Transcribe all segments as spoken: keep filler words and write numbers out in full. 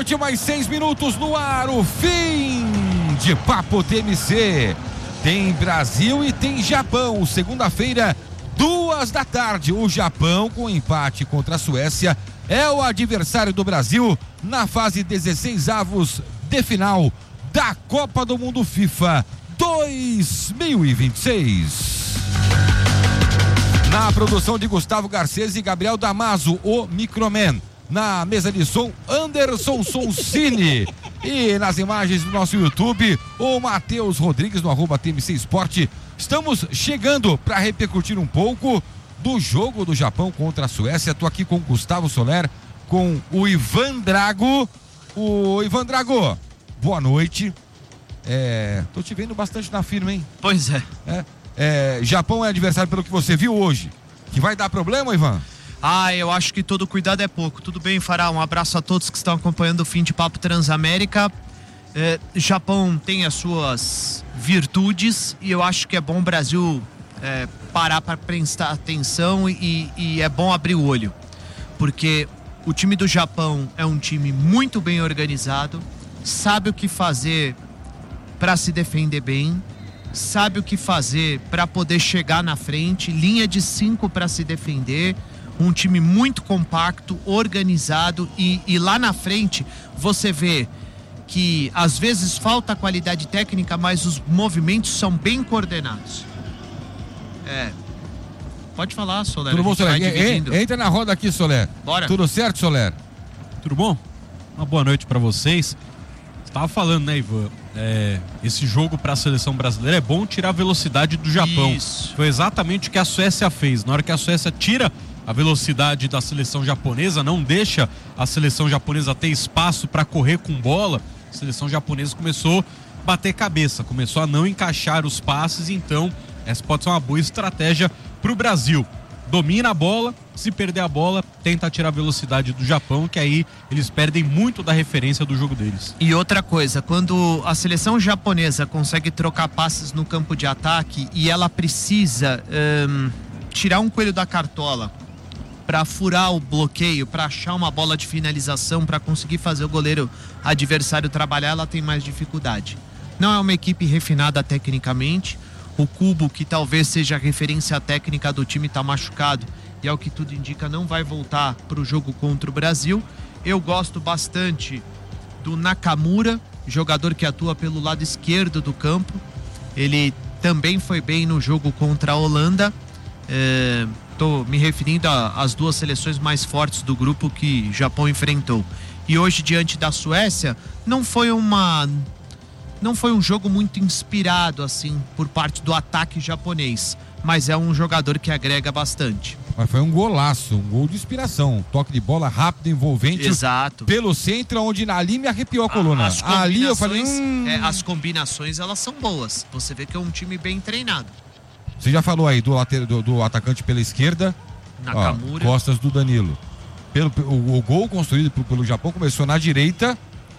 noite, mais seis minutos no ar, o fim de Papo T M C. Tem Brasil e tem Japão, segunda-feira, duas da tarde. O Japão, com empate contra a Suécia, é o adversário do Brasil na fase dezesseis avos de final da Copa do Mundo FIFA dois mil e vinte e seis. Na produção de Gustavo Garcês e Gabriel Damaso, o Microman. Na mesa de som, Anderson Soncini. E nas imagens do nosso YouTube, o Matheus Rodrigues, no arroba T M C Esporte. Estamos chegando para repercutir um pouco do jogo do Japão contra a Suécia. Estou aqui com o Gustavo Soler, com o Ivan Drago. O Ivan Drago, boa noite. É, tô te vendo bastante na firma, hein? Pois é. É, é, Japão é adversário pelo que você viu hoje. Que vai dar problema, Ivan? Ah, eu acho que todo cuidado é pouco. Tudo bem, Fará? Um abraço a todos que estão acompanhando o Fim de Papo Transamérica. É, Japão tem as suas virtudes e eu acho que é bom o Brasil é, parar para prestar atenção e, e é bom abrir o olho. Porque o time do Japão é um time muito bem organizado, sabe o que fazer para se defender bem, sabe o que fazer para poder chegar na frente, linha de cinco para se defender. Um time muito compacto, organizado e, e lá na frente você vê que às vezes falta qualidade técnica, mas os movimentos são bem coordenados. É. Pode falar, Soler. Tudo bom, Soler? E, entra na roda aqui, Soler. Bora. Tudo certo, Soler? Tudo bom? Uma boa noite para vocês. Você tava falando, né, Ivan? É, esse jogo para a seleção brasileira é bom tirar a velocidade do Japão. Isso. Foi exatamente o que a Suécia fez. Na hora que a Suécia tira a velocidade da seleção japonesa, não deixa a seleção japonesa ter espaço para correr com bola, a seleção japonesa começou a bater cabeça, começou a não encaixar os passes, então essa pode ser uma boa estratégia para o Brasil. Domina a bola, se perder a bola, tenta tirar a velocidade do Japão, que aí eles perdem muito da referência do jogo deles. E outra coisa, quando a seleção japonesa consegue trocar passes no campo de ataque e ela precisa hum, tirar um coelho da cartola para furar o bloqueio, para achar uma bola de finalização, para conseguir fazer o goleiro adversário trabalhar, ela tem mais dificuldade. Não é uma equipe refinada tecnicamente. O Kubo, que talvez seja a referência técnica do time, está machucado e, ao que tudo indica, não vai voltar para o jogo contra o Brasil. Eu gosto bastante do Nakamura, jogador que atua pelo lado esquerdo do campo. Ele também foi bem no jogo contra a Holanda. É... Estou me referindo às duas seleções mais fortes do grupo que Japão enfrentou. E hoje, diante da Suécia, não foi uma não foi um jogo muito inspirado assim por parte do ataque japonês, mas é um jogador que agrega bastante. Mas foi um golaço, um gol de inspiração, um toque de bola rápido, envolvente. Exato. Pelo centro, onde ali me arrepiou a coluna. As Ali eu falei, hum... é, as combinações elas são boas. Você vê que é um time bem treinado. Você já falou aí do, lateral, do, do atacante pela esquerda, Nakamura. Ó, costas do Danilo. Pelo, o, o gol construído pelo, pelo Japão começou na direita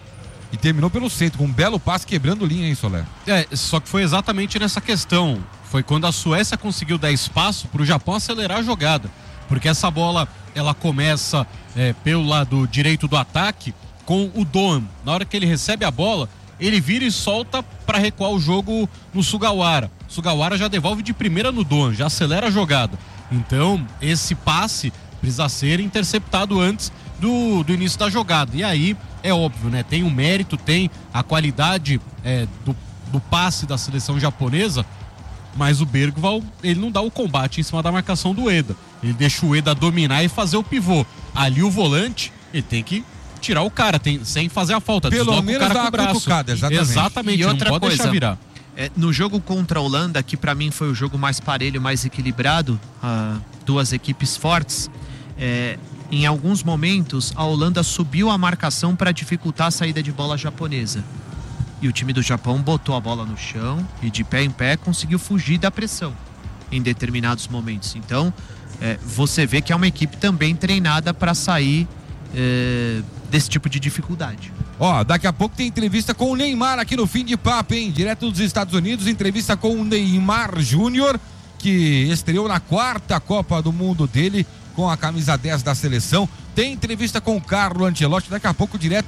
e terminou pelo centro, com um belo passe quebrando linha, hein, Soler? É, só que foi exatamente nessa questão. Foi quando a Suécia conseguiu dar espaço para o Japão acelerar a jogada. Porque essa bola, ela começa é, pelo lado direito do ataque com o Doan. Na hora que ele recebe a bola, ele vira e solta para recuar o jogo no Sugawara. Sugawara já devolve de primeira no Doan, já acelera a jogada. Então, esse passe precisa ser interceptado antes do, do início da jogada. E aí, é óbvio, né? Tem o mérito, tem a qualidade é, do, do passe da seleção japonesa, mas o Bergvall, ele não dá o combate em cima da marcação do Ueda. Ele deixa o Ueda dominar e fazer o pivô. Ali o volante, ele tem que tirar o cara, tem, sem fazer a falta. Pelo menos o cara dá com o braço. Cutucada, exatamente. Exatamente, e outra não pode coisa, deixar virar. É, no jogo contra a Holanda, que para mim foi o jogo mais parelho, mais equilibrado, uh, duas equipes fortes, é, em alguns momentos a Holanda subiu a marcação para dificultar a saída de bola japonesa. E o time do Japão botou a bola no chão e de pé em pé conseguiu fugir da pressão em determinados momentos. Então, é, você vê que é uma equipe também treinada para sair é, desse tipo de dificuldade. Ó, daqui a pouco tem entrevista com o Neymar aqui no Fim de Papo, hein? Direto dos Estados Unidos, entrevista com o Neymar Júnior, que estreou na quarta Copa do Mundo dele com a camisa dez da seleção. Tem entrevista com o Carlo Ancelotti daqui a pouco, direto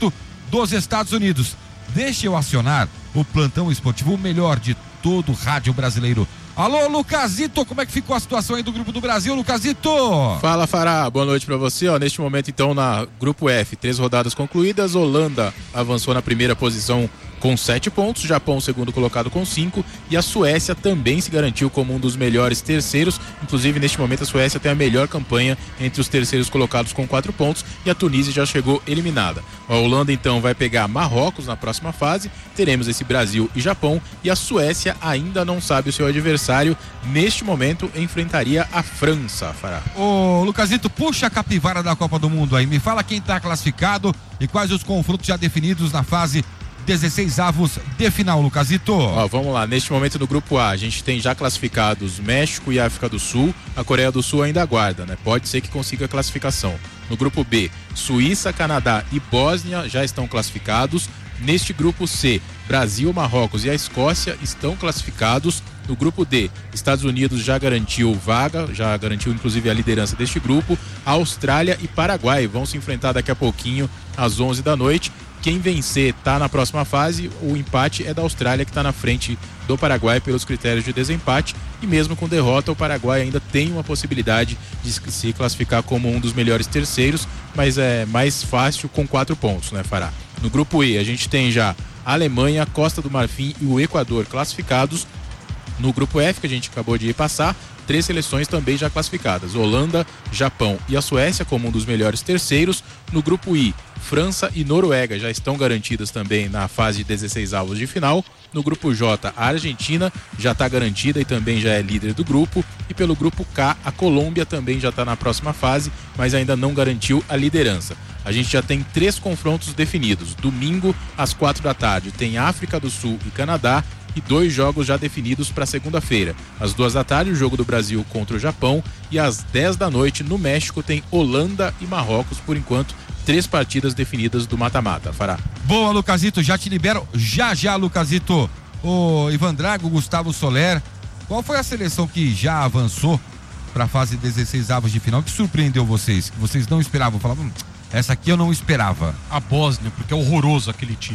dos Estados Unidos. Deixa eu acionar o plantão esportivo, o melhor de todo o rádio brasileiro. Alô, Lucasito, como é que ficou a situação aí do Grupo do Brasil, Lucasito? Fala, Fará, boa noite pra você. Ó, neste momento, então, na Grupo F, três rodadas concluídas. Holanda avançou na primeira posição com sete pontos, Japão segundo colocado com cinco, e a Suécia também se garantiu como um dos melhores terceiros. Inclusive, neste momento, a Suécia tem a melhor campanha entre os terceiros colocados com quatro pontos, e a Tunísia já chegou eliminada. A Holanda, então, vai pegar Marrocos na próxima fase. Teremos esse Brasil e Japão, e a Suécia ainda não sabe o seu adversário. Neste momento, enfrentaria a França, Fará. Ô, Lucasito, puxa a capivara da Copa do Mundo aí. Me fala quem tá classificado e quais os confrontos já definidos na fase dezesseis avos de final, Lucasito. Ó, vamos lá, neste momento no Grupo A, a gente tem já classificados México e África do Sul. A Coreia do Sul ainda aguarda, né? Pode ser que consiga a classificação. No Grupo B, Suíça, Canadá e Bósnia já estão classificados. Neste Grupo C, Brasil, Marrocos e a Escócia estão classificados. No Grupo D, Estados Unidos já garantiu vaga, já garantiu inclusive a liderança deste grupo. A Austrália e Paraguai vão se enfrentar daqui a pouquinho, às onze da noite. Quem vencer está na próxima fase. O empate é da Austrália, que está na frente do Paraguai pelos critérios de desempate, e mesmo com derrota o Paraguai ainda tem uma possibilidade de se classificar como um dos melhores terceiros, mas é mais fácil com quatro pontos, né, Fará? No Grupo E a gente tem já a Alemanha, Costa do Marfim e o Equador classificados. No Grupo F, que a gente acabou de passar, três seleções também já classificadas: Holanda, Japão e a Suécia como um dos melhores terceiros. No Grupo I, França e Noruega já estão garantidas também na fase de dezesseis avos de final. No Grupo J, a Argentina já está garantida e também já é líder do grupo. E pelo Grupo K, a Colômbia também já está na próxima fase, mas ainda não garantiu a liderança. A gente já tem três confrontos definidos. Domingo, às quatro da tarde, tem África do Sul e Canadá, e dois jogos já definidos para segunda-feira. Às duas da tarde, o jogo do Brasil contra o Japão, e às dez da noite, no México, tem Holanda e Marrocos. Por enquanto, três partidas definidas do mata-mata. Fará. Boa, Lucasito, já te libero já já, Lucasito. Ô, Ivan Drago, Gustavo Soler, qual foi a seleção que já avançou para a fase dezesseis avos de final, que surpreendeu vocês, que vocês não esperavam? Falavam, hum, essa aqui eu não esperava. A Bósnia, porque é horroroso aquele time.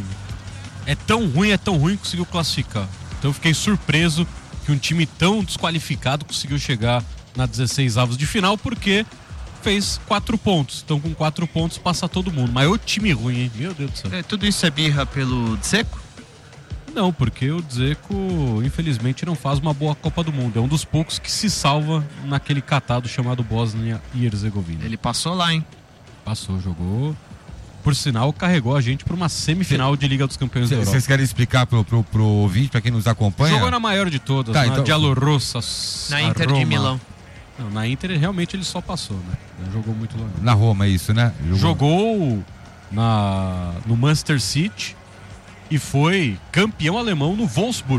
É tão ruim, é tão ruim que conseguiu classificar. Então eu fiquei surpreso que um time tão desqualificado conseguiu chegar na dezesseis avos de final, porque fez quatro pontos. Então com quatro pontos passa todo mundo. Mas o time ruim, hein? Meu Deus do céu. É, tudo isso é birra pelo Dzeko? Não, porque o Dzeko, infelizmente, não faz uma boa Copa do Mundo. É um dos poucos que se salva naquele catado chamado Bósnia e Herzegovina. Ele passou lá, hein? Passou, jogou. Por sinal, carregou a gente para uma semifinal de Liga dos Campeões da Europa. Vocês querem explicar pro, pro, pro ouvinte, para quem nos acompanha? Jogou na maior de todas, tá, na então... Giallorossa, na Inter de Milão. Não, na Inter realmente ele só passou, né? Não jogou muito lá. Não. Na Roma, é isso, né? Jogou, jogou na, no Manchester City e foi campeão alemão no Wolfsburg,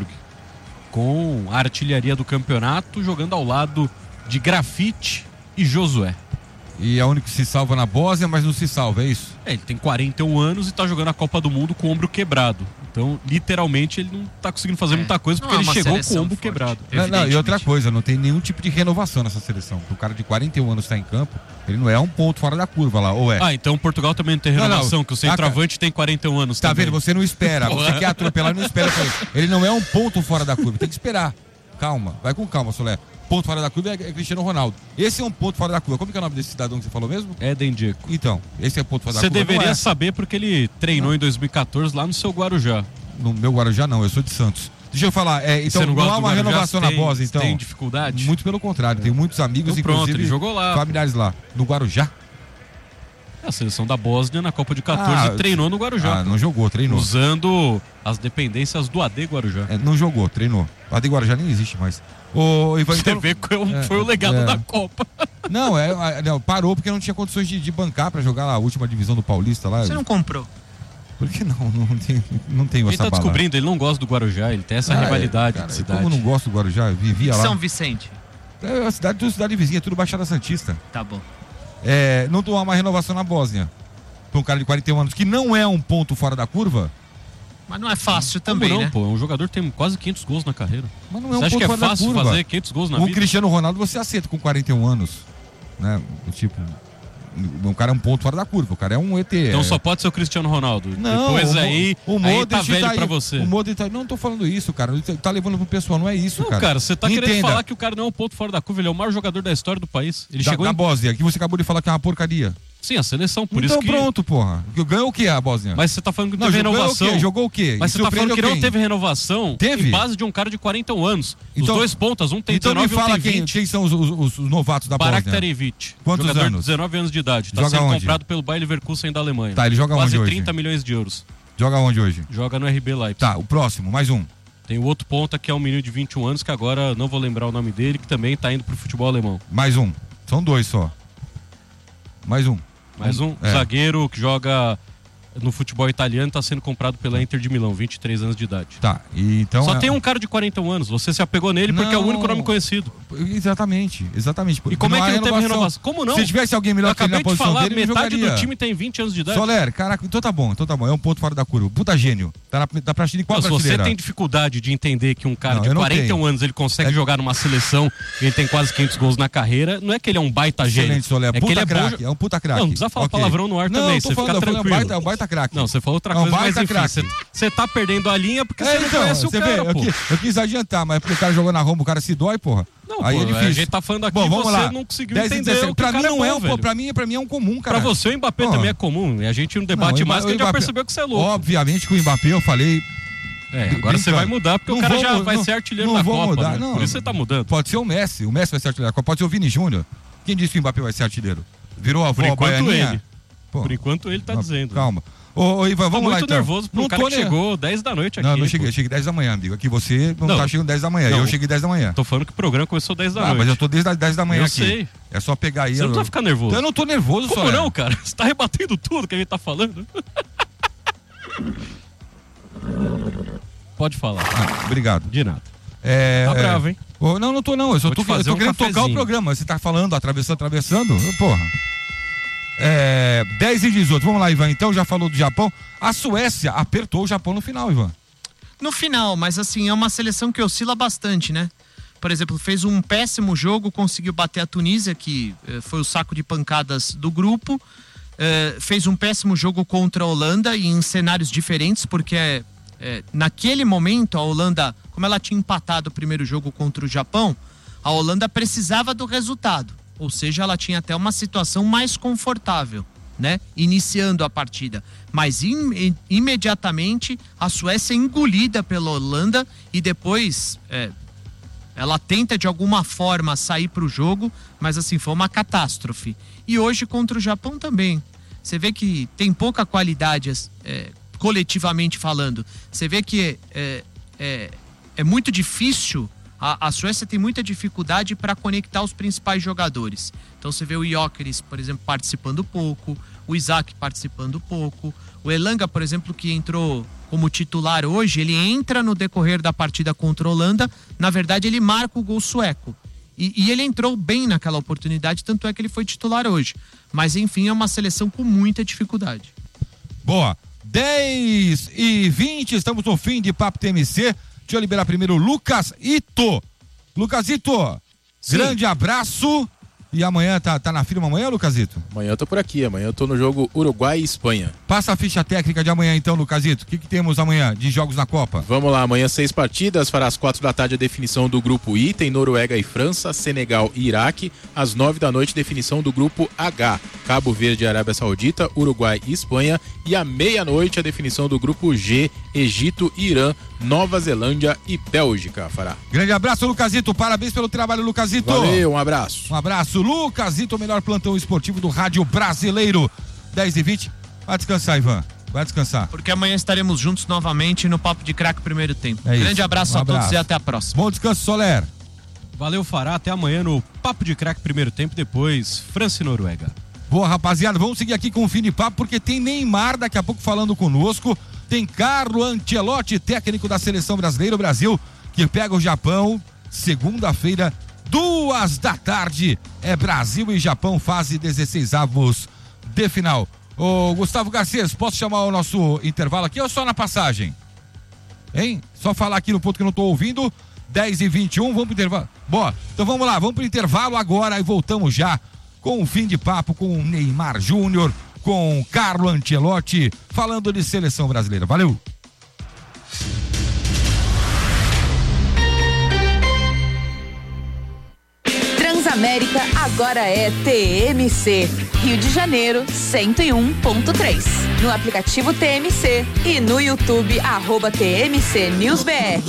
com a artilharia do campeonato, jogando ao lado de Grafite e Josué. E é o único que se salva na Bósnia, mas não se salva, é isso? É, ele tem quarenta e um anos e tá jogando a Copa do Mundo com o ombro quebrado. Então, literalmente, ele não tá conseguindo fazer é. muita coisa, porque é ele chegou com o ombro forte, quebrado. Não, não, e outra coisa, não tem nenhum tipo de renovação nessa seleção. O cara de quarenta e um anos está em campo, ele não é um ponto fora da curva lá, ou é? Ah, então Portugal também não tem renovação, não, não. que o centroavante ah, tem quarenta e um anos tá também. Vendo? Você não espera, você quer atropelar, não espera pra ele. Ele não é um ponto fora da curva, tem que esperar. Calma, vai com calma, Soler. Ponto fora da curva é Cristiano Ronaldo. Esse é um ponto fora da curva. Como que é o nome desse cidadão que você falou mesmo? Eden Dzeko. Então, esse é ponto fora da você curva. Você deveria é. saber porque ele treinou não. em dois mil e quatorze lá no seu Guarujá. No meu Guarujá não, eu sou de Santos. Deixa eu falar, é, então não, não há uma Guarujá, renovação tem, na Bósnia, então? Tem dificuldade? Muito pelo contrário, é. Tem muitos amigos, então, pronto, inclusive ele jogou lá. familiares lá. No Guarujá? A seleção da Bósnia na Copa de quatorze ah, treinou no Guarujá. Ah, não jogou, treinou. Usando as dependências do A D Guarujá. É, não jogou, treinou. O A D Guarujá nem existe mais. O Ivan, Você então, vê que foi, é, foi o legado é, da Copa. Não, é, não, parou porque não tinha condições de, de bancar pra jogar lá a última divisão do Paulista lá. Você não comprou? Por que não? Não, tem, não tenho ele essa tá bala. descobrindo, ele não gosta do Guarujá, ele tem essa ah, rivalidade é, cara, de cidade. Como não gosto do Guarujá, vivia lá. São Vicente? É a cidade, tudo cidade vizinha, tudo Baixada Santista. Tá bom. É, não há uma renovação na Bósnia. Pra um cara de quarenta e um anos, que não é um ponto fora da curva. Mas não é fácil Como também, não, né? Pô, um jogador tem quase quinhentos gols na carreira. Mas não é um você acha ponto que é fora da fácil curva. fazer quinhentos gols na o vida? O Cristiano Ronaldo você aceita com quarenta e um anos, né? Tipo, O cara é um ponto fora da curva, o cara é um E T. Então é... só pode ser o Cristiano Ronaldo. Não, Depois o, aí, o aí tá Modric velho tá aí, pra você. O Modric tá... Não tô falando isso, cara. Tá levando pro pessoal, não é isso, Não, cara. cara, você tá Entenda. querendo falar que o cara não é um ponto fora da curva, ele é o maior jogador da história do país. Ele da, chegou da em... Bósnia, que você acabou de falar que é uma porcaria. Sim, a seleção, por então isso que... pronto, porra. Ganhou o que a Bósnia? Mas você tá falando que não Não, teve jogou renovação. o quê? Jogou o quê? Mas E você tá falando que surpreendeu não quem? teve renovação Teve? em base de um cara de quarenta e um anos. Então- Os dois pontas, um tem Então me dezenove e um fala tem quem, vinte. quem são os, os- os novatos da Bósnia. Baraktarevic. Quantos jogador anos? de dezenove anos de idade. Tá Joga sendo onde? comprado pelo Bayer Leverkusen da Alemanha. Tá, ele joga Quase onde hoje? trinta milhões de euros. Joga onde hoje? Joga no R B Leipzig. Tá, o próximo, mais um. Tem o outro ponta que é um menino de vinte e um anos, que agora não vou lembrar o nome dele, que também tá indo pro futebol alemão. Mais um. São dois só. Mais um. Mais um É. zagueiro que joga no futebol italiano, tá sendo comprado pela Inter de Milão, vinte e três anos de idade. Tá, e então... Só é- tem um cara de quarenta e um anos, você se apegou nele porque é o Não. único nome conhecido. Exatamente, exatamente. E como é há que não teve renovação? Como não? Se tivesse alguém Eu melhor que ele acabei na de posição falar, dele, ele metade jogaria. do time tem vinte anos de idade. Soler, caraca, então tá bom, então tá bom. É um ponto fora da curva. Puta gênio. Tá na, tá prateleira, qual Não, se você prateleira? tem dificuldade de entender que um cara Não, de eu não quarenta e um tenho. anos ele consegue É- jogar numa seleção e ele tem quase quinhentos gols na carreira, não é que ele é um baita gênio. Excelente, Soler. É que puta ele é bom. craque, é um puta craque. Não, não precisa falar Ok. palavrão no ar Não, também, eu tô você falando, fica eu tô falando, tranquilo. É um baita, é um baita craque. Não, você falou outra É um coisa, mas baita enfim, craque. você, você tá perdendo a linha porque É, você não então, conhece o você cara, vê, eu, pô. quis, eu quis adiantar, mas porque o cara jogou na Roma, o cara se dói, porra. Não, Aí pô, é difícil. a gente tá falando aqui Bom, e vamos você lá. não conseguiu dez e entender dezessete. o que Pra o mim cara não é é bom, um, velho. pra mim, pra mim é um comum, cara. Pra você o Mbappé Porra. também é comum, e a gente não debate Não, o mais Mba- porque a gente já o Mbappé- percebeu que você é louco. Obviamente que o Mbappé eu falei. É, agora brincando. você vai mudar porque Não o cara vou já mu- vai não- ser artilheiro não da vou Copa, mudar, né? não. Por isso você tá mudando. Pode ser o Messi, o Messi vai ser artilheiro. Pode ser o Vini Júnior. Quem disse que o Mbappé vai ser artilheiro? Virou a Por avó enquanto baianinha? ele. Pô, Por enquanto ele tá não, dizendo. Calma. Ô, ô Ivan, Tô vamos lá muito então. nervoso pro Não cara tô que ne- chegou dez da noite aqui. Não, não pô. cheguei, cheguei dez da manhã, amigo. Aqui você não, Não. tá chegando dez da manhã. Não. Eu cheguei dez da manhã. Tô falando que o programa começou dez da Ah, noite. mas eu tô desde as dez da manhã Eu aqui. sei. É só pegar aí. Você não eu... precisa ficar nervoso. Eu não tô nervoso, Como Soler. não, cara? Você tá rebatendo tudo que a gente tá falando. Pode falar. Ah, obrigado. De nada. É, Tá é... bravo, hein? Ô, não, não tô não. Eu só Vou tô, te fazer eu tô um querendo tocar o cafezinho. programa. Você tá falando, atravessando, atravessando. Porra. É, dez e dezoito. Vamos lá, Ivan. Então, já falou do Japão. A Suécia apertou o Japão no final, Ivan. No final, mas assim, é uma seleção que oscila bastante, né? Por exemplo, fez um péssimo jogo, conseguiu bater a Tunísia, que eh, foi o saco de pancadas do grupo. Eh, fez um péssimo jogo contra a Holanda e em cenários diferentes, porque eh, naquele momento a Holanda, como ela tinha empatado o primeiro jogo contra o Japão, a Holanda precisava do resultado. Ou seja, ela tinha até uma situação mais confortável, né? Iniciando a partida. Mas im- imediatamente a Suécia é engolida pela Holanda e depois é, ela tenta de alguma forma sair para o jogo, mas assim, foi uma catástrofe. E hoje contra o Japão também. Você vê que tem pouca qualidade, é, coletivamente falando. Você vê que é, é, é muito difícil. A, a Suécia tem muita dificuldade para conectar os principais jogadores. Então você vê o Gyökeres, por exemplo, participando pouco, o Isaac participando pouco, o Elanga, por exemplo, que entrou como titular hoje, ele entra no decorrer da partida contra a Holanda, na verdade ele marca o gol sueco. E, e ele entrou bem naquela oportunidade, tanto é que ele foi titular hoje. Mas enfim, é uma seleção com muita dificuldade. Boa. dez e vinte. Estamos no fim de Papo T M C. Deixa eu liberar primeiro o Lucas Ito. Lucas Ito, Sim. grande abraço. E amanhã, tá, tá na firma amanhã, Lucasito? Amanhã eu tô por aqui, amanhã eu tô no jogo Uruguai e Espanha. Passa a ficha técnica de amanhã então, Lucasito. O que, que temos amanhã de jogos na Copa? Vamos lá, amanhã seis partidas, fará às quatro da tarde a definição do grupo I, tem Noruega e França, Senegal e Iraque, às nove da noite definição do grupo H, Cabo Verde e Arábia Saudita, Uruguai e Espanha, e à meia-noite a definição do grupo G, Egito, Irã, Nova Zelândia e Bélgica, fará. Grande abraço, Lucasito. Parabéns pelo trabalho, Lucasito. Valeu, um abraço. Um abraço, Lucasito, o melhor plantão esportivo do rádio brasileiro. dez e vinte. Vai descansar, Ivan. Vai descansar. Porque amanhã estaremos juntos novamente no Papo de Craque Primeiro Tempo. É isso. Grande abraço Um a todos abraço. e até a próxima. Bom descanso, Soler. Valeu, Fará. Até amanhã no Papo de Craque primeiro tempo, depois França e Noruega. Boa, rapaziada, vamos seguir aqui com o fim de papo, porque tem Neymar daqui a pouco falando conosco, tem Carlo Ancelotti, técnico da Seleção Brasileira, o Brasil, que pega o Japão, segunda-feira, duas da tarde, é Brasil e Japão, fase dezesseis avos de final. Ô, Gustavo Garcês, posso chamar o nosso intervalo aqui ou só na passagem? Hein? Só falar aqui no ponto que eu não tô ouvindo, dez e vinte e um, vamos pro intervalo. Boa, então vamos lá, vamos pro intervalo agora e voltamos já com um fim de papo com o Neymar Júnior, com Carlo Ancelotti, falando de seleção brasileira. Valeu! Transamérica agora é T M C, Rio de Janeiro cento e um ponto três. No aplicativo T M C e no YouTube, arroba T M C News B R.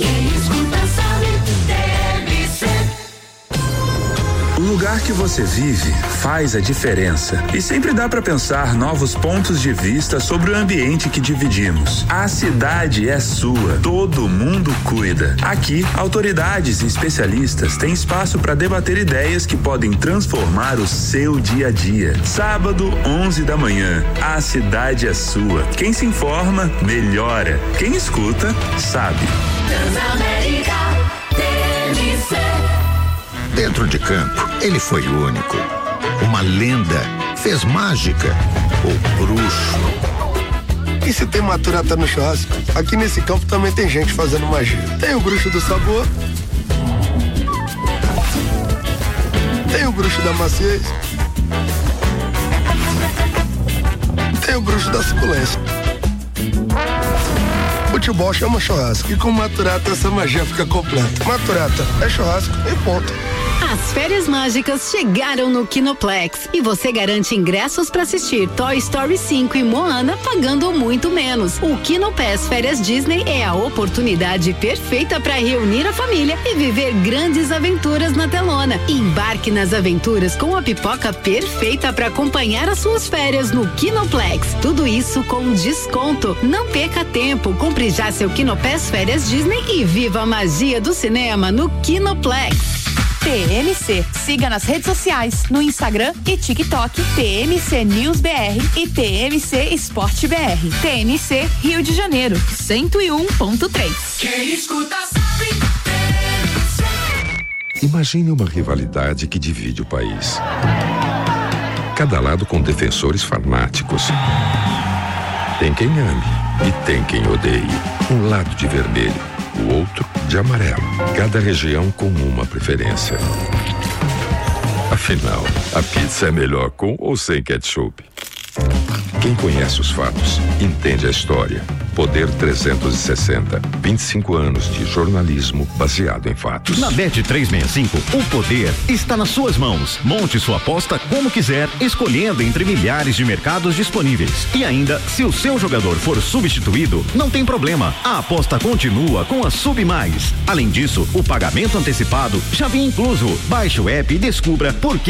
O lugar que você vive faz a diferença e sempre dá para pensar novos pontos de vista sobre o ambiente que dividimos. A cidade é sua, todo mundo cuida. Aqui, autoridades e especialistas têm espaço para debater ideias que podem transformar o seu dia a dia. Sábado, onze da manhã, a cidade é sua. Quem se informa, melhora. Quem escuta, sabe. Transamérica, T M C. Dentro de campo, ele foi único. Uma lenda, fez mágica, o bruxo. E se tem maturata no churrasco, aqui nesse campo também tem gente fazendo magia. Tem o bruxo do sabor, tem o bruxo da maciez, tem o bruxo da suculência. Futebol chama churrasco e com maturata essa magia fica completa. Maturata é churrasco e ponto. As férias mágicas chegaram no Kinoplex e você garante ingressos para assistir Toy Story cinco e Moana pagando muito menos. O Kinopass Férias Disney é a oportunidade perfeita para reunir a família e viver grandes aventuras na telona. Embarque nas aventuras com a pipoca perfeita para acompanhar as suas férias no Kinoplex. Tudo isso com desconto. Não perca tempo, compre já seu Kinopass Férias Disney e viva a magia do cinema no Kinoplex. T M C. Siga nas redes sociais, no Instagram e TikTok, T M C News B R e T M C Esporte B R. T M C Rio de Janeiro, cento e um ponto três. Quem escuta sabe, T M C. Imagine uma rivalidade que divide o país. Cada lado com defensores fanáticos. Tem quem ame e tem quem odeie. Um lado de vermelho, o outro de amarelo. Cada região com uma preferência. Afinal, a pizza é melhor com ou sem ketchup? Quem conhece os fatos, entende a história. Poder trezentos e sessenta, vinte e cinco anos de jornalismo baseado em fatos. Na Bet trezentos e sessenta e cinco, o poder está nas suas mãos. Monte sua aposta como quiser, escolhendo entre milhares de mercados disponíveis. E ainda, se o seu jogador for substituído, não tem problema. A aposta continua com a Sub Mais. Além disso, o pagamento antecipado já vem incluso. Baixe o app e descubra por que